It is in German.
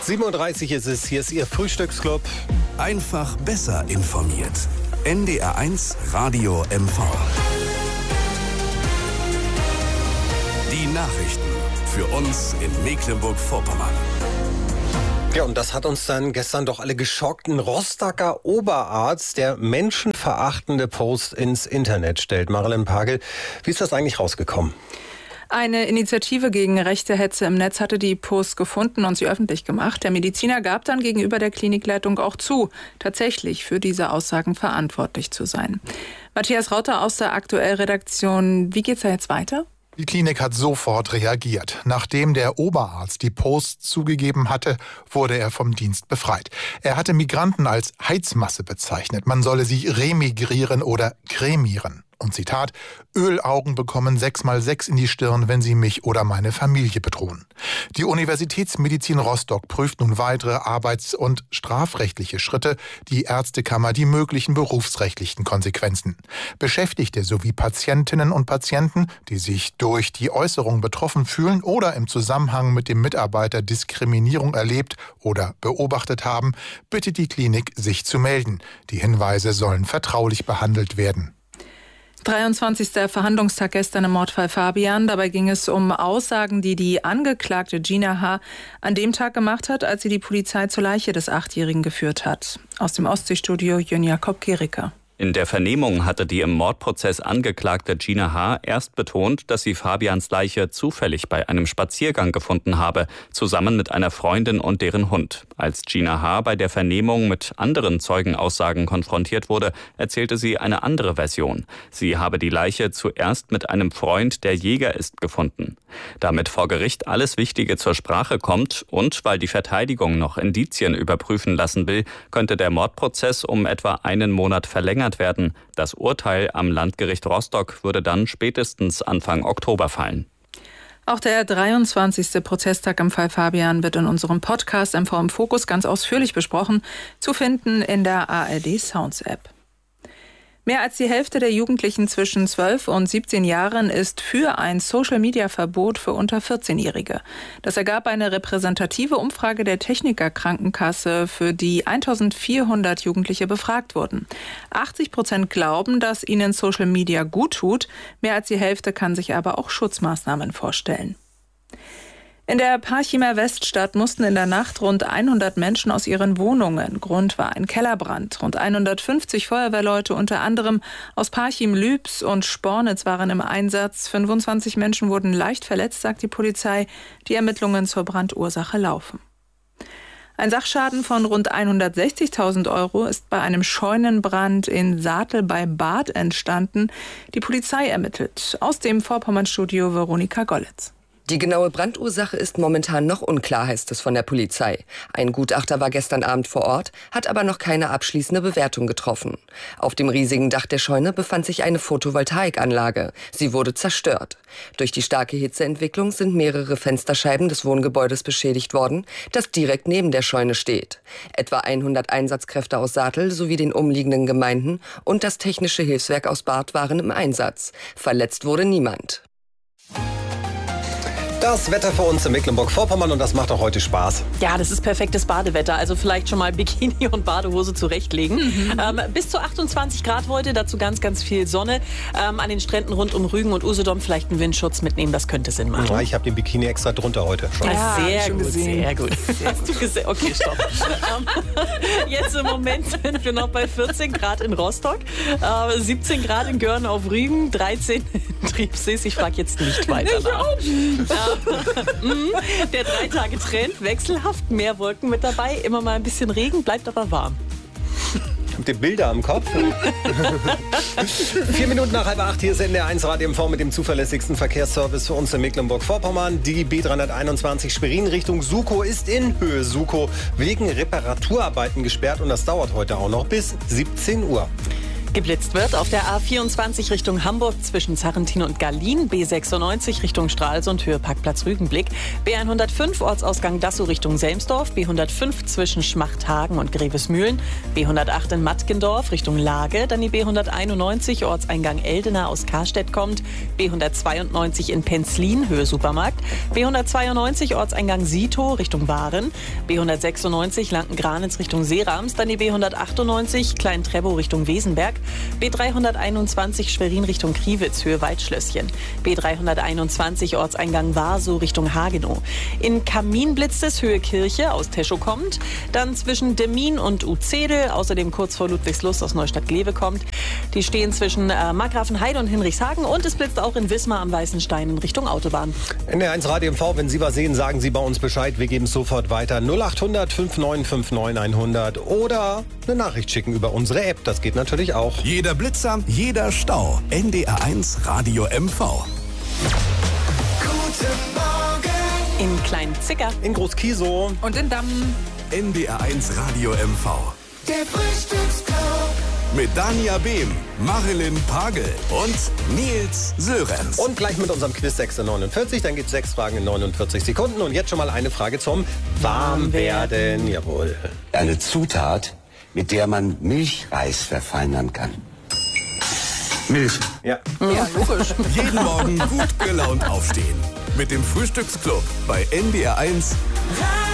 8:37 ist es, hier ist Ihr Frühstücksclub. Einfach besser informiert. NDR1 Radio MV. Die Nachrichten für uns in Mecklenburg-Vorpommern. Ja, und das hat uns dann gestern doch alle geschockt. Ein Rostocker Oberarzt, der menschenverachtende Post ins Internet stellt. Marilyn Pagel, wie ist das eigentlich rausgekommen? Eine Initiative gegen rechte Hetze im Netz hatte die Post gefunden und sie öffentlich gemacht. Der Mediziner gab dann gegenüber der Klinikleitung auch zu, tatsächlich für diese Aussagen verantwortlich zu sein. Matthias Rauter aus der Aktuell-Redaktion. Wie geht's da jetzt weiter? Die Klinik hat sofort reagiert. Nachdem der Oberarzt die Post zugegeben hatte, wurde er vom Dienst befreit. Er hatte Migranten als Heizmasse bezeichnet. Man solle sie remigrieren oder cremieren. Und Zitat: Ölaugen bekommen 6x6 in die Stirn, wenn sie mich oder meine Familie bedrohen. Die Universitätsmedizin Rostock prüft nun weitere arbeits- und strafrechtliche Schritte, die Ärztekammer die möglichen berufsrechtlichen Konsequenzen. Beschäftigte sowie Patientinnen und Patienten, die sich durch die Äußerung betroffen fühlen oder im Zusammenhang mit dem Mitarbeiter Diskriminierung erlebt oder beobachtet haben, bittet die Klinik, sich zu melden. Die Hinweise sollen vertraulich behandelt werden. 23. Verhandlungstag gestern im Mordfall Fabian. Dabei ging es um Aussagen, die die Angeklagte Gina H. an dem Tag gemacht hat, als sie die Polizei zur Leiche des 8-Jährigen geführt hat. Aus dem Ostseestudio Jön Jakob Gericke. In der Vernehmung hatte die im Mordprozess angeklagte Gina H. erst betont, dass sie Fabians Leiche zufällig bei einem Spaziergang gefunden habe, zusammen mit einer Freundin und deren Hund. Als Gina H. bei der Vernehmung mit anderen Zeugenaussagen konfrontiert wurde, erzählte sie eine andere Version. Sie habe die Leiche zuerst mit einem Freund, der Jäger ist, gefunden. Damit vor Gericht alles Wichtige zur Sprache kommt und weil die Verteidigung noch Indizien überprüfen lassen will, könnte der Mordprozess um etwa einen Monat verlängert werden. Das Urteil am Landgericht Rostock würde dann spätestens Anfang Oktober fallen. Auch der 23. Prozesstag im Fall Fabian wird in unserem Podcast MV im Fokus ganz ausführlich besprochen, zu finden in der ARD Sounds App. Mehr als die Hälfte der Jugendlichen zwischen 12 und 17 Jahren ist für ein Social-Media-Verbot für unter 14-Jährige. Das ergab eine repräsentative Umfrage der Techniker Krankenkasse, für die 1400 Jugendliche befragt wurden. 80% glauben, dass ihnen Social Media gut tut. Mehr als die Hälfte kann sich aber auch Schutzmaßnahmen vorstellen. In der Parchimer Weststadt mussten in der Nacht rund 100 Menschen aus ihren Wohnungen. Grund war ein Kellerbrand. Rund 150 Feuerwehrleute, unter anderem aus Parchim, Lübs und Spornitz, waren im Einsatz. 25 Menschen wurden leicht verletzt, sagt die Polizei. Die Ermittlungen zur Brandursache laufen. Ein Sachschaden von rund 160.000 € ist bei einem Scheunenbrand in Saatel bei Bad entstanden. Die Polizei ermittelt. Aus dem Vorpommernstudio Veronika Gollitz. Die genaue Brandursache ist momentan noch unklar, heißt es von der Polizei. Ein Gutachter war gestern Abend vor Ort, hat aber noch keine abschließende Bewertung getroffen. Auf dem riesigen Dach der Scheune befand sich eine Photovoltaikanlage. Sie wurde zerstört. Durch die starke Hitzeentwicklung sind mehrere Fensterscheiben des Wohngebäudes beschädigt worden, das direkt neben der Scheune steht. Etwa 100 Einsatzkräfte aus Saatel sowie den umliegenden Gemeinden und das Technische Hilfswerk aus Barth waren im Einsatz. Verletzt wurde niemand. Das Wetter für uns in Mecklenburg-Vorpommern und das macht auch heute Spaß. Ja, das ist perfektes Badewetter. Also vielleicht schon mal Bikini und Badehose zurechtlegen. Bis zu 28 Grad heute, dazu ganz, ganz viel Sonne. An den Stränden rund um Rügen und Usedom vielleicht einen Windschutz mitnehmen, das könnte Sinn machen. Ja, ich habe den Bikini extra drunter heute schon. Ja, sehr gut, gesehen. sehr gut. Hast du gesehen? Okay, stopp. Jetzt im Moment sind wir noch bei 14 Grad in Rostock, 17 Grad in Görn auf Rügen, 13 in Triebsees. Ich frage jetzt nicht weiter nach. Der 3-Tage-Trend, wechselhaft, mehr Wolken mit dabei, immer mal ein bisschen Regen, bleibt aber warm. Habt ihr Bilder am Kopf? 4 Minuten nach 7:30, hier ist NDR1 Radio MV mit dem zuverlässigsten Verkehrsservice für uns in Mecklenburg-Vorpommern. Die B321 Schwerin Richtung Sukow ist in Höhe Sukow wegen Reparaturarbeiten gesperrt und das dauert heute auch noch bis 17 Uhr. Geblitzt wird auf der A24 Richtung Hamburg zwischen Sarrentin und Gallien, B96 Richtung Stralsund, Höhe Parkplatz Rügenblick, B105 Ortsausgang Dassow Richtung Selmsdorf, B105 zwischen Schmachthagen und Grevesmühlen, B108 in Mattgendorf Richtung Lage, dann die B191 Ortseingang Eldena aus Karstedt kommt, B192 in Penzlin, Höhe Supermarkt, B192 Ortseingang Sito Richtung Waren, B196 Lanken-Granitz Richtung Seerams, dann die B198 Klein-Trebow Richtung Wesenberg, B321 Schwerin Richtung Kriwitz, Höhe Waldschlösschen, B321 Ortseingang Warsow Richtung Hagenow. In Kamin blitzt es, Höhe Kirche aus Teschow kommt, dann zwischen Demmin und Uzedel, außerdem kurz vor Ludwigslust aus Neustadt-Glewe kommt. Die stehen zwischen Markgrafenheide und Hinrichshagen und es blitzt auch in Wismar am Weißen Stein in Richtung Autobahn. NDR1 Radio MV, wenn Sie was sehen, sagen Sie bei uns Bescheid. Wir geben es sofort weiter. 0800 5959 100 oder eine Nachricht schicken über unsere App. Das geht natürlich auch. Jeder Blitzer, jeder Stau. NDR1 Radio MV. Guten Morgen. In Klein-Zicker. In Groß-Kiesow. Und in Damm. NDR1 Radio MV. Der Frühstücksclub. Mit Dania Behm, Marilyn Pagel und Nils Sörenz. Und gleich mit unserem Quiz 6:49. Dann gibt es 6 Fragen in 49 Sekunden. Und jetzt schon mal eine Frage zum Warmwerden. Jawohl. Eine Zutat, mit der man Milchreis verfeinern kann. Milch. Ja. Ja, logisch. Jeden Morgen gut gelaunt aufstehen. Mit dem Frühstücksclub bei NDR1